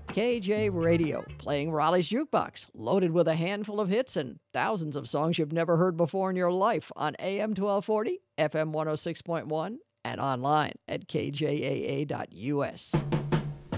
KJ Radio, playing Raleigh's Jukebox, loaded with a handful of hits and thousands of songs you've never heard before in your life on AM 1240, FM 106.1, and online at kjaa.us.